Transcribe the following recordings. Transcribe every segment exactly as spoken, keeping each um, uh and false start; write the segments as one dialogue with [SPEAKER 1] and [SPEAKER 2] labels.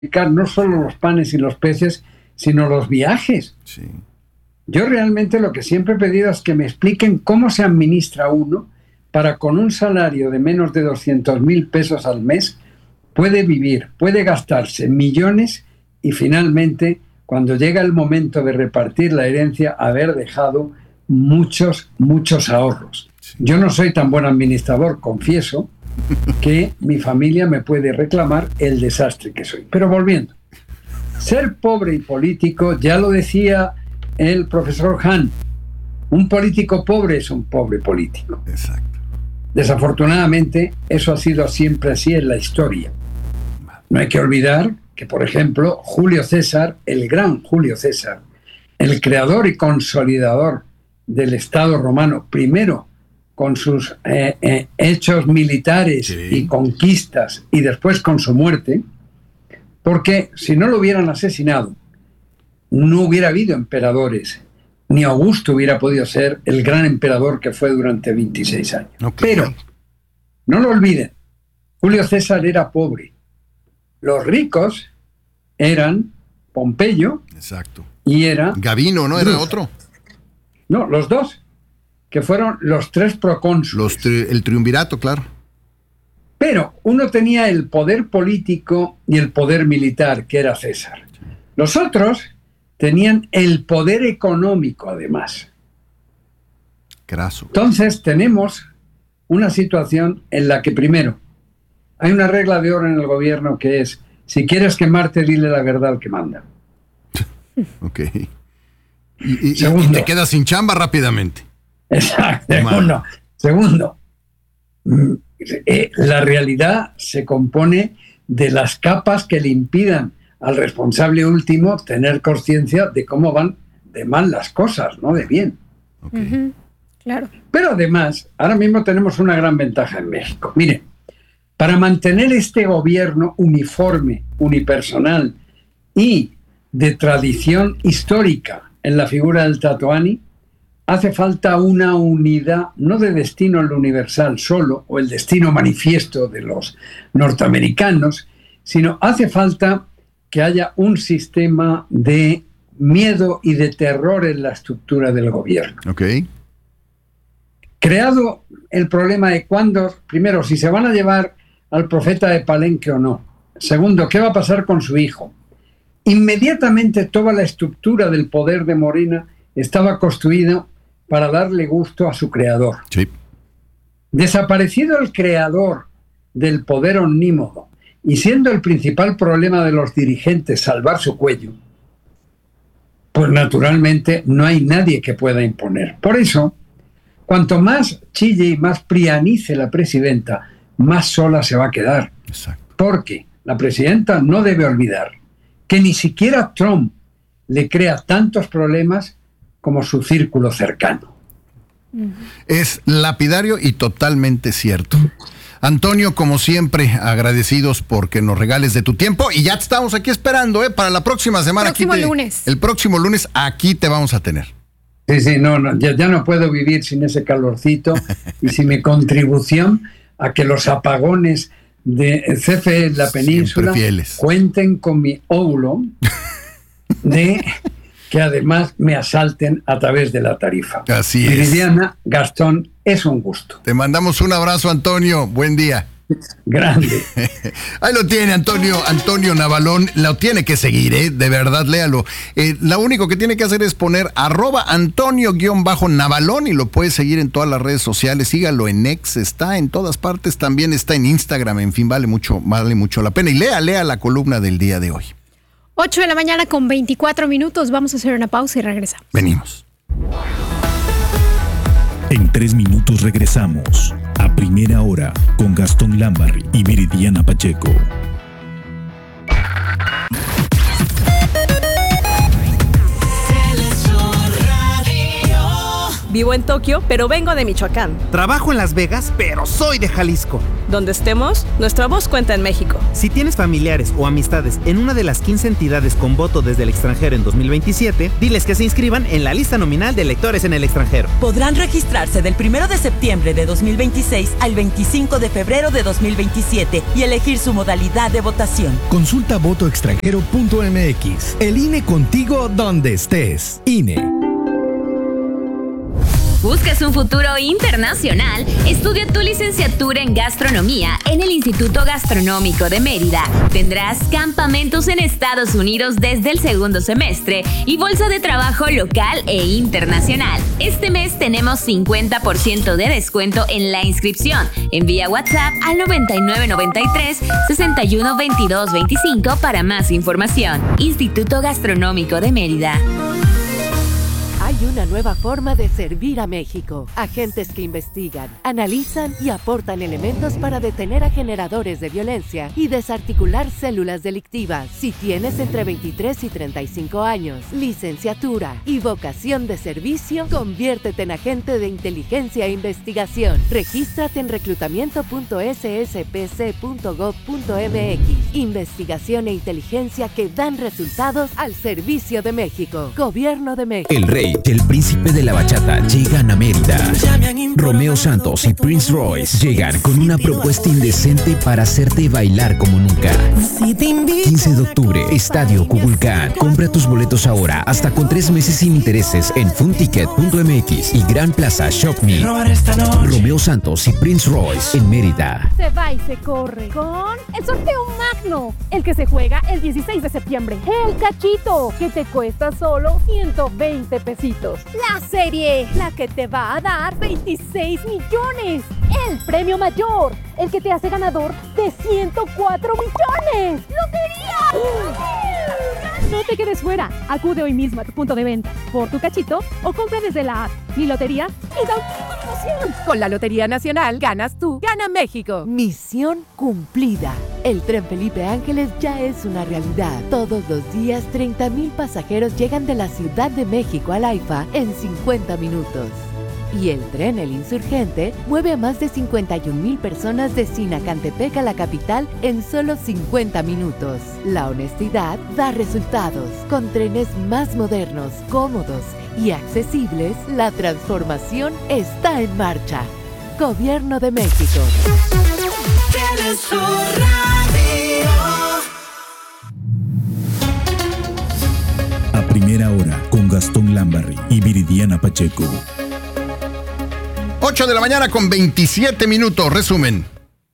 [SPEAKER 1] no solo los panes y los peces, sino los viajes.
[SPEAKER 2] Sí.
[SPEAKER 1] Yo realmente lo que siempre he pedido es que me expliquen cómo se administra uno para con un salario de menos de doscientos mil pesos al mes puede vivir, puede gastarse millones y finalmente, cuando llega el momento de repartir la herencia, haber dejado muchos, muchos ahorros.
[SPEAKER 2] Sí.
[SPEAKER 1] Yo no soy tan buen administrador, confieso, que mi familia me puede reclamar el desastre que soy. Pero volviendo, ser pobre y político, ya lo decía el profesor Hahn, un político pobre es un pobre político.
[SPEAKER 2] Exacto.
[SPEAKER 1] Desafortunadamente, eso ha sido siempre así en la historia. No hay que olvidar que, por ejemplo, Julio César, el gran Julio César, el creador y consolidador del Estado romano, primero con sus eh, eh, hechos militares
[SPEAKER 2] sí.
[SPEAKER 1] y conquistas y después con su muerte, porque si no lo hubieran asesinado, no hubiera habido emperadores, ni Augusto hubiera podido ser el gran emperador que fue durante veintiséis años.
[SPEAKER 2] Okay.
[SPEAKER 1] Pero, no lo olviden, Julio César era pobre. Los ricos eran Pompeyo
[SPEAKER 2] Exacto.
[SPEAKER 1] y era...
[SPEAKER 2] Gabino, ¿no? Era
[SPEAKER 1] Druso.
[SPEAKER 2] otro.
[SPEAKER 1] No, los dos, que fueron los tres procónsules.
[SPEAKER 2] Los tri- el triunvirato, claro.
[SPEAKER 1] Pero uno tenía el poder político y el poder militar, que era César. Los otros tenían el poder económico, además.
[SPEAKER 2] Craso.
[SPEAKER 1] Entonces tenemos una situación en la que, primero, hay una regla de oro en el gobierno que es, si quieres quemarte, dile la verdad al que manda.
[SPEAKER 2] Ok. Y, y,
[SPEAKER 1] Segundo.
[SPEAKER 2] y te quedas sin chamba rápidamente.
[SPEAKER 1] Exacto. Segundo, segundo, eh, la realidad se compone de las capas que le impidan al responsable último tener conciencia de cómo van de mal las cosas, no de bien.
[SPEAKER 2] Okay.
[SPEAKER 3] Uh-huh. Claro.
[SPEAKER 1] Pero además, ahora mismo tenemos una gran ventaja en México. Miren, para mantener este gobierno uniforme, unipersonal y de tradición histórica en la figura del Tlatoani, hace falta una unidad, no de destino en lo universal solo, o el destino manifiesto de los norteamericanos, sino hace falta que haya un sistema de miedo y de terror en la estructura del gobierno.
[SPEAKER 2] Ok.
[SPEAKER 1] Creado el problema de cuándo, primero, si se van a llevar al profeta de Palenque o no. Segundo, ¿qué va a pasar con su hijo? Inmediatamente toda la estructura del poder de Morena estaba construida para darle gusto a su creador.
[SPEAKER 2] Sí.
[SPEAKER 1] Desaparecido el creador del poder omnímodo y siendo el principal problema de los dirigentes salvar su cuello, pues naturalmente no hay nadie que pueda imponer. Por eso, cuanto más chille y más prianice la presidenta, más sola se va a quedar.
[SPEAKER 2] Exacto.
[SPEAKER 1] Porque la presidenta no debe olvidar que ni siquiera Trump le crea tantos problemas como su círculo cercano.
[SPEAKER 2] Es lapidario y totalmente cierto. Antonio, como siempre, agradecidos porque nos regales de tu tiempo y ya te estamos aquí esperando, ¿eh? Para la próxima semana.
[SPEAKER 3] Próximo
[SPEAKER 2] aquí te,
[SPEAKER 3] lunes.
[SPEAKER 2] El próximo lunes aquí te vamos a tener.
[SPEAKER 1] Sí, sí, no, no ya, ya no puedo vivir sin ese calorcito y sin mi contribución a que los apagones de C F E en la península cuenten con mi óvulo de que además me asalten a través de la tarifa.
[SPEAKER 2] Así es.
[SPEAKER 1] Viridiana, Gastón, es un gusto.
[SPEAKER 2] Te mandamos un abrazo, Antonio. Buen día.
[SPEAKER 1] Grande.
[SPEAKER 2] Ahí lo tiene Antonio, Antonio Navalón, lo tiene que seguir, ¿eh? De verdad, léalo. Eh, lo único que tiene que hacer es poner arroba Antonio-Navalón y lo puede seguir en todas las redes sociales. Sígalo en X, está en todas partes, también está en Instagram, en fin, vale mucho, vale mucho la pena. Y lea, lea la columna del día de hoy.
[SPEAKER 3] ocho de la mañana con veinticuatro minutos, vamos a hacer una pausa y regresamos.
[SPEAKER 2] Venimos.
[SPEAKER 4] En tres minutos regresamos a Primera Hora con Gastón Lambarri y Viridiana Pacheco.
[SPEAKER 5] Vivo en Tokio, pero vengo de Michoacán.
[SPEAKER 6] Trabajo en Las Vegas, pero soy de Jalisco.
[SPEAKER 5] Donde estemos, nuestra voz cuenta en México.
[SPEAKER 6] Si tienes familiares o amistades en una de las quince entidades con voto desde el extranjero en dos mil veintisiete, diles que se inscriban en la lista nominal de electores en el extranjero.
[SPEAKER 7] Podrán registrarse del primero de septiembre de dos mil veintiséis al veinticinco de febrero de dos mil veintisiete y elegir su modalidad de votación.
[SPEAKER 8] Consulta voto extranjero punto m x. El I N E contigo donde estés. I N E.
[SPEAKER 9] ¿Buscas un futuro internacional? Estudia tu licenciatura en gastronomía en el Instituto Gastronómico de Mérida. Tendrás campamentos en Estados Unidos desde el segundo semestre y bolsa de trabajo local e internacional. Este mes tenemos cincuenta por ciento de descuento en la inscripción. Envía WhatsApp al noventa y nueve noventa y tres, sesenta y uno veintidós veinticinco para más información. Instituto Gastronómico de Mérida.
[SPEAKER 10] Hay una nueva forma de servir a México. Agentes que investigan, analizan y aportan elementos para detener a generadores de violencia y desarticular células delictivas. Si tienes entre veintitrés y treinta y cinco años, licenciatura y vocación de servicio, conviértete en agente de inteligencia e investigación. Regístrate en reclutamiento punto s s p c punto gov punto m x. Investigación e inteligencia que dan resultados al servicio de México. Gobierno de México.
[SPEAKER 11] El rey y el príncipe de la bachata llegan a Mérida. Romeo Santos y Prince Royce llegan con una propuesta indecente para hacerte bailar como nunca. quince de octubre, Estadio Cuculcán. Compra tus boletos ahora hasta con tres meses sin intereses en funticket punto m x y Gran Plaza Shop Me. Romeo Santos y Prince Royce en Mérida.
[SPEAKER 12] Se va y se corre con el sorteo magno, el que se juega el dieciséis de septiembre. El cachito, que te cuesta solo ciento veinte pesitos. La serie, la que te va a dar veintiséis millones. El premio mayor, el que te hace ganador de ciento cuatro millones. ¡Lotería! No te quedes fuera. Acude hoy mismo a tu punto de venta por tu cachito o compra desde la app Mi Lotería y da una promoción.
[SPEAKER 10] Con la Lotería Nacional ganas tú, gana México. Misión cumplida. El tren Felipe Ángeles ya es una realidad. Todos los días treinta mil pasajeros llegan de la Ciudad de México al AIFA en cincuenta minutos. Y el tren El Insurgente mueve a más de cincuenta y un mil personas de Sinacantepec a la capital en solo cincuenta minutos. La honestidad da resultados. Con trenes más modernos, cómodos y accesibles, la transformación está en marcha. Gobierno de México.
[SPEAKER 4] A primera hora con Gastón Lambarri y Viridiana Pacheco.
[SPEAKER 2] ocho de la mañana con veintisiete minutos. Resumen.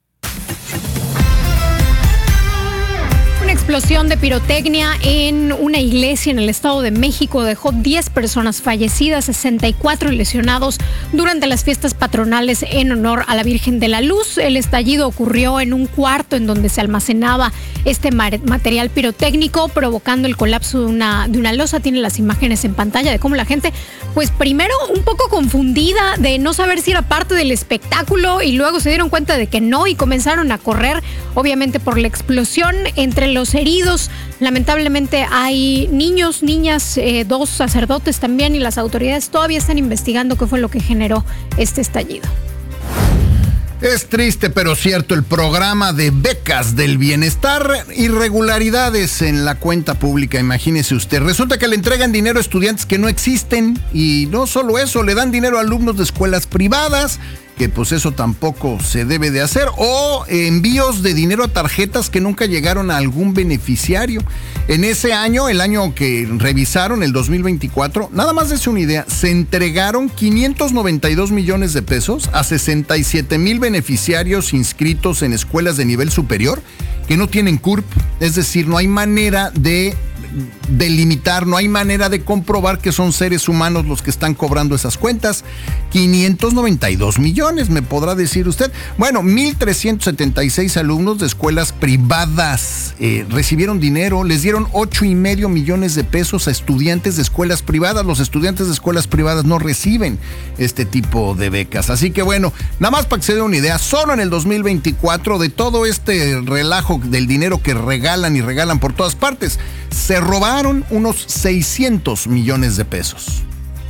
[SPEAKER 3] Una explosión de pirotecnia en una iglesia en el Estado de México dejó diez personas fallecidas, sesenta y cuatro lesionados durante las fiestas patronales en honor a la Virgen de la Luz. El estallido ocurrió en un cuarto en donde se almacenaba este material pirotécnico, provocando el colapso de una, de una losa. Tiene las imágenes en pantalla de cómo la gente, pues primero un poco confundida de no saber si era parte del espectáculo y luego se dieron cuenta de que no y comenzaron a correr, obviamente por la explosión. Entre los heridos, lamentablemente hay niños, niñas, eh, dos sacerdotes también, y las autoridades todavía están investigando qué fue lo que generó este estallido.
[SPEAKER 2] Es triste pero cierto, el programa de becas del bienestar, irregularidades en la cuenta pública, imagínese usted. Resulta que le entregan dinero a estudiantes que no existen y no solo eso, le dan dinero a alumnos de escuelas privadas, que pues eso tampoco se debe de hacer, o envíos de dinero a tarjetas que nunca llegaron a algún beneficiario. En ese año, el año que revisaron, el dos mil veinticuatro, nada más dése una idea, se entregaron quinientos noventa y dos millones de pesos a sesenta y siete mil beneficiarios inscritos en escuelas de nivel superior que no tienen C U R P, es decir, no hay manera de delimitar, no hay manera de comprobar que son seres humanos los que están cobrando esas cuentas. quinientos noventa y dos millones, me podrá decir usted. Bueno, mil trescientos setenta y seis alumnos de escuelas privadas eh, recibieron dinero, les dieron ocho y medio millones de pesos a estudiantes de escuelas privadas. Los estudiantes de escuelas privadas no reciben este tipo de becas. Así que bueno, nada más para que se dé una idea, solo en el dos mil veinticuatro, de todo este relajo del dinero que regalan y regalan por todas partes, se robaron unos seiscientos millones de pesos.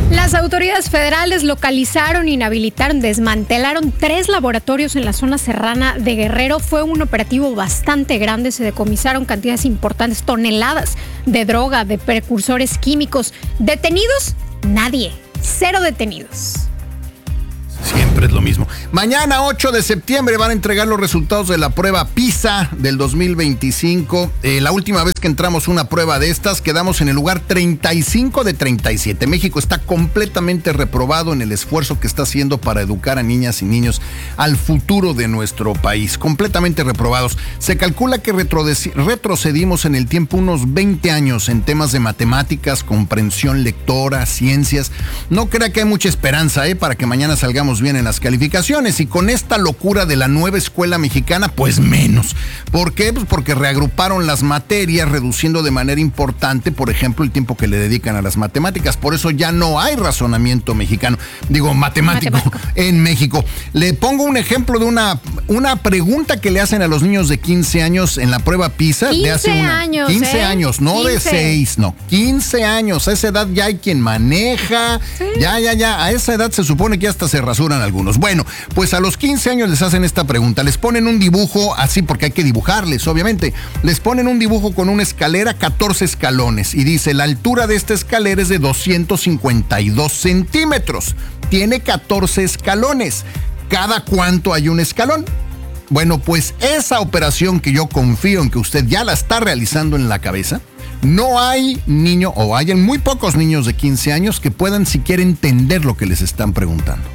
[SPEAKER 3] Las autoridades federales localizaron, inhabilitaron, desmantelaron tres laboratorios en la zona serrana de Guerrero. Fue un operativo bastante grande. Se decomisaron cantidades importantes, toneladas de droga, de precursores químicos. ¿Detenidos? Nadie. Cero detenidos.
[SPEAKER 2] Siempre es lo mismo. Mañana, ocho de septiembre, van a entregar los resultados de la prueba PISA del dos mil veinticinco. Eh, la última vez que entramos una prueba de estas, quedamos en el lugar treinta y cinco de treinta y siete. México está completamente reprobado en el esfuerzo que está haciendo para educar a niñas y niños al futuro de nuestro país. Completamente reprobados. Se calcula que retrocedimos en el tiempo unos veinte años en temas de matemáticas, comprensión lectora, ciencias. No crea que hay mucha esperanza, ¿eh? Para que mañana salgamos bien en las calificaciones, y con esta locura de la nueva escuela mexicana, pues menos. ¿Por qué? Pues porque reagruparon las materias, reduciendo de manera importante, por ejemplo, el tiempo que le dedican a las matemáticas. Por eso ya no hay razonamiento mexicano, digo matemático, matemático. En México. Le pongo un ejemplo de una, una pregunta que le hacen a los niños de quince años en la prueba PISA.
[SPEAKER 3] quince
[SPEAKER 2] de hace una,
[SPEAKER 3] años,
[SPEAKER 2] quince
[SPEAKER 3] ¿eh?
[SPEAKER 2] años, no quince. De seis, no, quince años. A esa edad ya hay quien maneja, sí. ya, ya, ya, a esa edad se supone que hasta se rasuran algunos. Bueno, pues a los quince años les hacen esta pregunta, les ponen un dibujo así, porque hay que dibujarles, obviamente, les ponen un dibujo con una escalera, catorce escalones, y dice, la altura de esta escalera es de doscientos cincuenta y dos centímetros, tiene catorce escalones, ¿cada cuánto hay un escalón? Bueno, pues esa operación que yo confío en que usted ya la está realizando en la cabeza, no hay niño, o hay muy pocos niños de quince años que puedan siquiera entender lo que les están preguntando.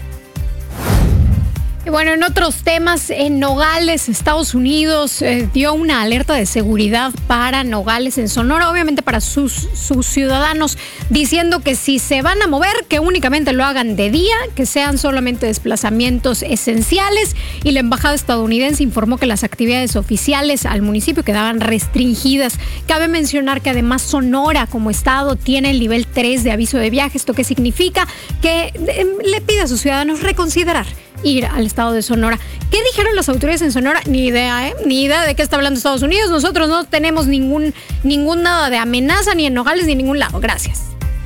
[SPEAKER 3] Y bueno, en otros temas, en Nogales, Estados Unidos, eh, dio una alerta de seguridad para Nogales en Sonora, obviamente para sus, sus ciudadanos, diciendo que si se van a mover, que únicamente lo hagan de día, que sean solamente desplazamientos esenciales. Y la embajada estadounidense informó que las actividades oficiales al municipio quedaban restringidas. Cabe mencionar que además Sonora como estado tiene el nivel tres de aviso de viaje. ¿Esto qué significa? Que eh, le pide a sus ciudadanos reconsiderar ir al estado de Sonora. ¿Qué dijeron las autoridades en Sonora? Ni idea, ¿eh? Ni idea de qué está hablando Estados Unidos. Nosotros no tenemos ningún, ningún nada de amenaza, ni en Nogales, ni en ningún lado. Gracias.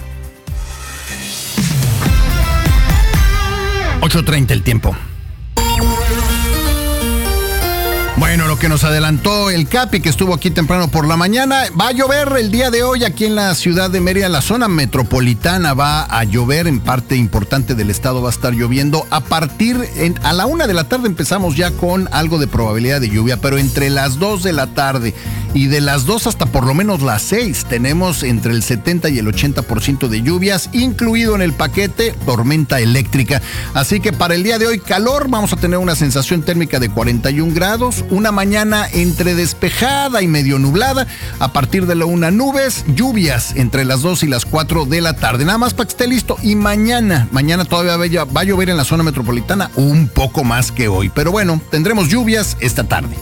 [SPEAKER 2] ocho treinta el tiempo. Bueno, lo que nos adelantó el Capi, que estuvo aquí temprano por la mañana, va a llover el día de hoy aquí en la ciudad de Mérida, la zona metropolitana va a llover, en parte importante del estado va a estar lloviendo. A partir, en, a la una de la tarde empezamos ya con algo de probabilidad de lluvia, pero entre las dos de la tarde y de las dos hasta por lo menos las seis tenemos entre el setenta y el ochenta por ciento de lluvias, incluido en el paquete tormenta eléctrica. Así que para el día de hoy calor, vamos a tener una sensación térmica de cuarenta y un grados, una mañana entre despejada y medio nublada, a partir de la una nubes, lluvias entre las dos y las cuatro de la tarde, nada más para que esté listo. Y mañana, mañana todavía va a llover en la zona metropolitana un poco más que hoy, pero bueno, tendremos lluvias esta tarde.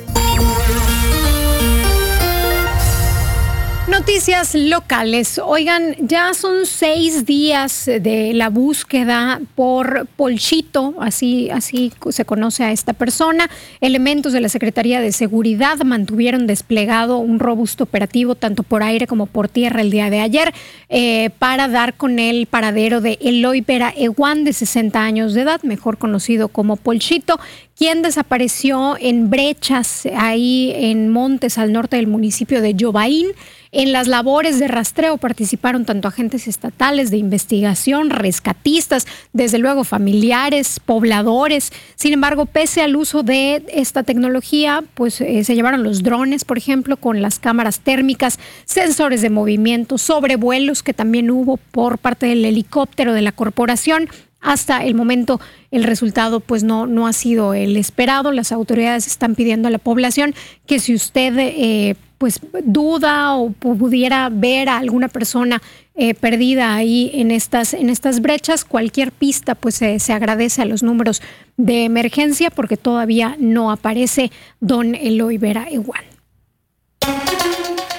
[SPEAKER 3] Noticias locales. Oigan, ya son seis días de la búsqueda por Polchito, así, así se conoce a esta persona. Elementos de la Secretaría de Seguridad mantuvieron desplegado un robusto operativo tanto por aire como por tierra el día de ayer eh, para dar con el paradero de Eloy Vera Eguán, de sesenta años de edad, mejor conocido como Polchito, quien desapareció en brechas ahí en montes al norte del municipio de Yobaín. En las labores de rastreo participaron tanto agentes estatales de investigación, rescatistas, desde luego familiares, pobladores. Sin embargo, pese al uso de esta tecnología, pues eh, se llevaron los drones, por ejemplo, con las cámaras térmicas, sensores de movimiento, sobrevuelos que también hubo por parte del helicóptero de la corporación. Hasta el momento el resultado pues no, no ha sido el esperado. Las autoridades están pidiendo a la población que si usted eh, pues duda o pudiera ver a alguna persona eh, perdida ahí en estas, en estas brechas, cualquier pista pues eh, se agradece a los números de emergencia, porque todavía no aparece don Eloy Vera Eguán.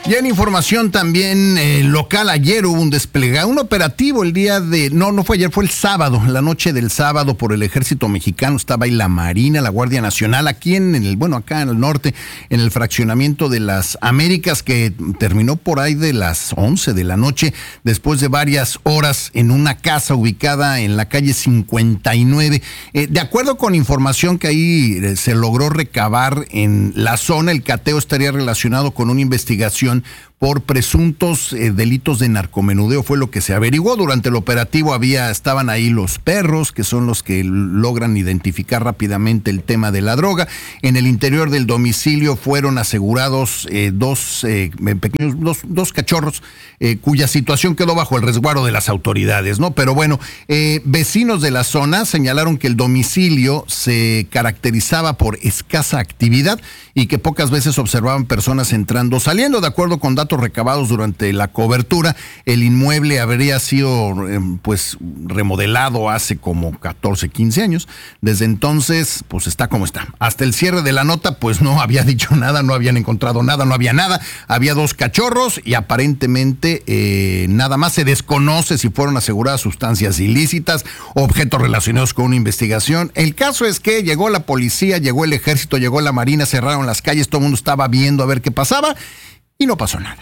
[SPEAKER 2] Y en información también eh, local, ayer hubo un desplegado, un operativo el día de, no, no fue ayer, fue el sábado, la noche del sábado por el Ejército Mexicano, estaba ahí la Marina, la Guardia Nacional, aquí en el, bueno, acá en el norte, en el fraccionamiento de las Américas, que terminó por ahí de las once de la noche, después de varias horas en una casa ubicada en la calle cincuenta y nueve. Eh, de acuerdo con información que ahí eh, se logró recabar en la zona, el cateo estaría relacionado con una investigación por presuntos eh, delitos de narcomenudeo, fue lo que se averiguó. Durante el operativo había, estaban ahí los perros, que son los que logran identificar rápidamente el tema de la droga. En el interior del domicilio fueron asegurados eh, dos eh, pequeños, dos, dos cachorros, eh, cuya situación quedó bajo el resguardo de las autoridades, ¿no? Pero bueno, eh, vecinos de la zona señalaron que el domicilio se caracterizaba por escasa actividad y que pocas veces observaban personas entrando o saliendo. De acuerdo con datos recabados durante la cobertura, el inmueble habría sido eh, pues remodelado hace como catorce, quince años. Desde entonces, pues está como está. Hasta el cierre de la nota, pues no había dicho nada, no habían encontrado nada, no había nada. Había dos cachorros y aparentemente eh, nada más. Se desconoce si fueron aseguradas sustancias ilícitas, objetos relacionados con una investigación. El caso es que llegó la policía, llegó el ejército, llegó la marina, cerraron las calles, todo el mundo estaba viendo a ver qué pasaba. Y no pasó nada.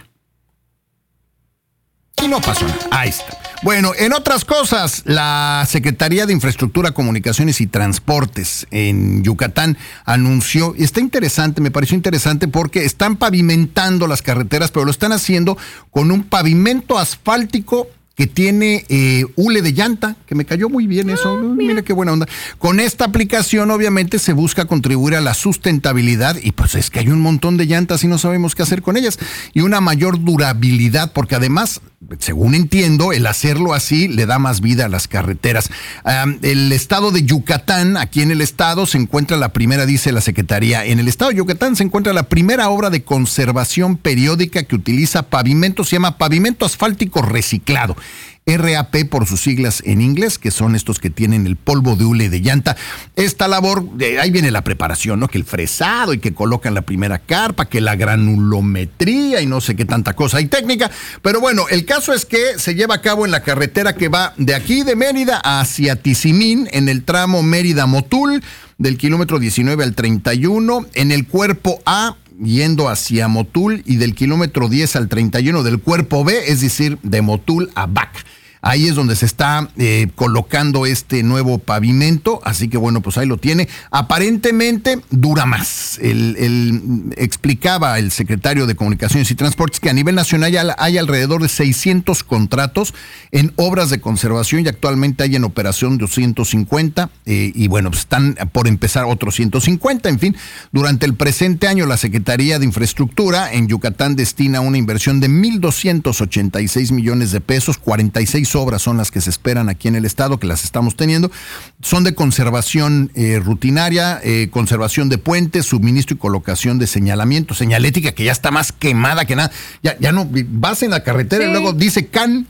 [SPEAKER 2] Y no pasó nada. Ahí está. Bueno, en otras cosas, la Secretaría de Infraestructura, Comunicaciones y Transportes en Yucatán anunció, y está interesante, me pareció interesante porque están pavimentando las carreteras, pero lo están haciendo con un pavimento asfáltico que tiene eh, hule de llanta, que me cayó muy bien eso, oh, mira. mira qué buena onda. Con esta aplicación obviamente se busca contribuir a la sustentabilidad y pues es que hay un montón de llantas y no sabemos qué hacer con ellas, y una mayor durabilidad, porque además, según entiendo, el hacerlo así le da más vida a las carreteras. Um, el estado de Yucatán, aquí en el estado se encuentra la primera, dice la Secretaría, en el estado de Yucatán se encuentra la primera obra de conservación periódica que utiliza pavimento, se llama pavimento asfáltico reciclado. R A P por sus siglas en inglés, que son estos que tienen el polvo de hule de llanta. Esta labor, eh, ahí viene la preparación, ¿no? Que el fresado y que colocan la primera carpa, que la granulometría y no sé qué tanta cosa y técnica. Pero bueno, el caso es que se lleva a cabo en la carretera que va de aquí de Mérida hacia Tizimín, en el tramo Mérida-Motul, del kilómetro diecinueve al treinta y uno, en el cuerpo A, yendo hacia Motul, y del kilómetro diez al treinta y uno del cuerpo B, es decir, de Motul a Bac. Ahí es donde se está eh, colocando este nuevo pavimento, así que bueno, pues ahí lo tiene. Aparentemente dura más. El, el, explicaba el secretario de Comunicaciones y Transportes que a nivel nacional hay, hay alrededor de seiscientos contratos en obras de conservación y actualmente hay en operación doscientos cincuenta eh, y bueno, pues están por empezar otros ciento cincuenta. En fin, durante el presente año la Secretaría de Infraestructura en Yucatán destina una inversión de mil doscientos ochenta y seis millones de pesos, cuarenta y seis obras son las que se esperan aquí en el estado, que las estamos teniendo. Son de conservación eh, rutinaria, eh, conservación de puentes, suministro y colocación de señalamiento, señalética que ya está más quemada que nada. Ya, ya no, vas en la carretera sí. Y luego dice can.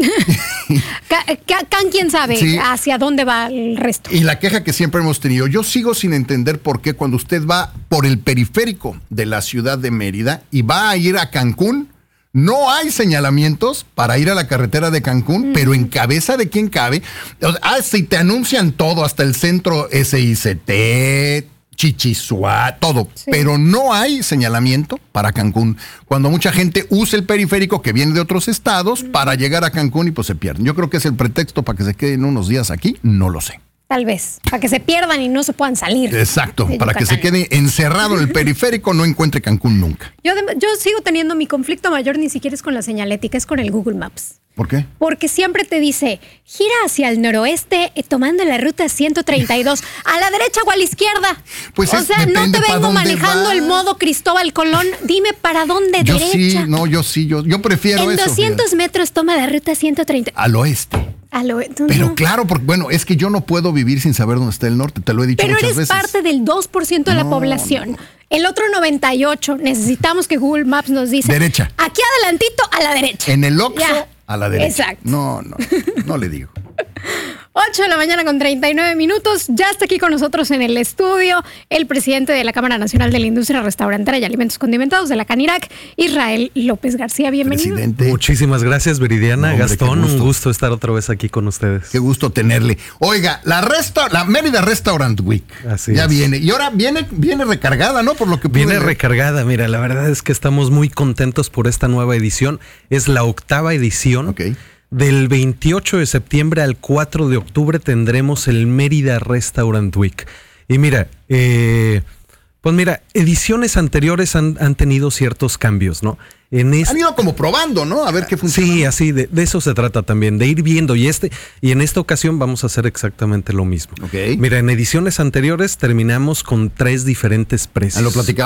[SPEAKER 3] Can, quién sabe sí. Hacia dónde va el resto.
[SPEAKER 2] Y la queja que siempre hemos tenido, yo sigo sin entender por qué cuando usted va por el periférico de la ciudad de Mérida y va a ir a Cancún, no hay señalamientos para ir a la carretera de Cancún, mm. pero en cabeza de quién cabe. Ah, si te anuncian todo, hasta el centro S I C T, Chichizua, todo. Sí. Pero no hay señalamiento para Cancún. Cuando mucha gente usa el periférico que viene de otros estados mm. para llegar a Cancún y pues se pierden. Yo creo que es el pretexto para que se queden unos días aquí, no lo sé.
[SPEAKER 3] Tal vez, para que se pierdan y no se puedan salir.
[SPEAKER 2] Exacto, para Yucatán. Que se quede encerrado en el periférico, no encuentre Cancún nunca.
[SPEAKER 3] Yo, yo sigo teniendo mi conflicto mayor, ni siquiera es con la señalética, es con el Google Maps.
[SPEAKER 2] ¿Por qué?
[SPEAKER 3] Porque siempre te dice, gira hacia el noroeste eh, tomando la ruta ciento treinta y dos, a la derecha o a la izquierda.
[SPEAKER 2] Pues
[SPEAKER 3] o
[SPEAKER 2] es,
[SPEAKER 3] sea, no te vengo manejando va. El modo Cristóbal Colón, dime para dónde
[SPEAKER 2] yo
[SPEAKER 3] derecha.
[SPEAKER 2] Sí, no, yo sí, yo, yo prefiero
[SPEAKER 3] en
[SPEAKER 2] eso.
[SPEAKER 3] En doscientos fíjate. Metros toma la ruta ciento treinta.
[SPEAKER 2] Al oeste.
[SPEAKER 3] Al oeste.
[SPEAKER 2] Pero
[SPEAKER 3] no.
[SPEAKER 2] Claro, porque bueno, es que yo no puedo vivir sin saber dónde está el norte, te lo he dicho
[SPEAKER 3] Pero
[SPEAKER 2] muchas veces.
[SPEAKER 3] Pero eres parte del dos por ciento de no, la población. No. El otro noventa y ocho, necesitamos que Google Maps nos dice.
[SPEAKER 2] Derecha.
[SPEAKER 3] Aquí adelantito, a la derecha.
[SPEAKER 2] En el Oxxo, a la derecha.
[SPEAKER 3] Exacto.
[SPEAKER 2] No, no, no le digo.
[SPEAKER 3] ocho de la mañana con treinta y nueve minutos. Ya está aquí con nosotros en el estudio el presidente de la Cámara Nacional de la Industria Restaurantera y Alimentos Condimentados de la Canirac, Israel López García. Bienvenido.
[SPEAKER 13] Presidente. Muchísimas gracias, Viridiana. No, hombre, Gastón, gusto. Un gusto estar otra vez aquí con ustedes.
[SPEAKER 2] Qué gusto tenerle. Oiga, la resta, la Mérida Restaurant Week
[SPEAKER 13] Así
[SPEAKER 2] ya
[SPEAKER 13] es.
[SPEAKER 2] viene. Y ahora viene, viene recargada, ¿no? Por lo que
[SPEAKER 13] Viene
[SPEAKER 2] ver.
[SPEAKER 13] recargada. Mira, la verdad es que estamos muy contentos por esta nueva edición. Es la octava edición.
[SPEAKER 2] Okay.
[SPEAKER 13] Del veintiocho de septiembre al cuatro de octubre tendremos el Mérida Restaurant Week. Y mira, eh, pues mira, ediciones anteriores han, han tenido ciertos cambios, ¿no? En este,
[SPEAKER 2] han ido como probando, ¿no? A ver qué funciona.
[SPEAKER 13] Sí, así, de, de eso se trata también, de ir viendo. Y este y en esta ocasión vamos a hacer exactamente lo mismo.
[SPEAKER 2] Okay.
[SPEAKER 13] Mira, en ediciones anteriores terminamos con tres diferentes precios.
[SPEAKER 2] Ah, lo platicamos.